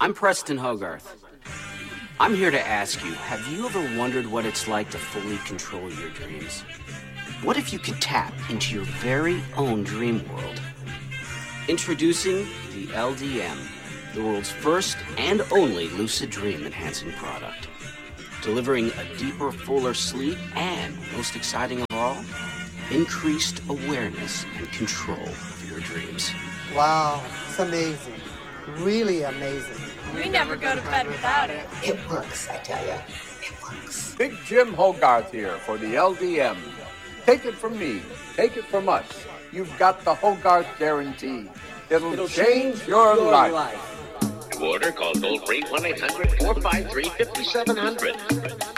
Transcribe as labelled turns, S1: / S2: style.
S1: I'm Preston Hogarth. I'm here to ask you, have you ever wondered what it's like to fully control your dreams? What if you could tap into your very own dream world? Introducing the LDM, the world's first and only lucid dream enhancing product. Delivering a deeper, fuller sleep and, most exciting of all, increased awareness and control of your dreams.
S2: Wow, it's amazing. Really amazing.
S3: We never go to bed without it.
S4: It works, I tell you. It works.
S5: Big Jim Hogarth here for the LDM. Take it from me. Take it from us. You've got the Hogarth guarantee. It'll change your life.
S6: To order, call toll-free 1-800-453-5700.